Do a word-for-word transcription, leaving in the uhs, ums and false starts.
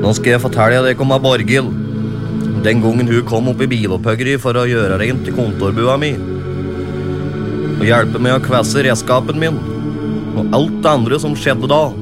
Nå skal jeg fortelle deg om Borghild. Den gangen hun kom opp i bilopphøggeri for å gjøre rent i kontorbua mi. Og hjelpe meg å kvesse redskapen min. Og alt det andre som skjedde da.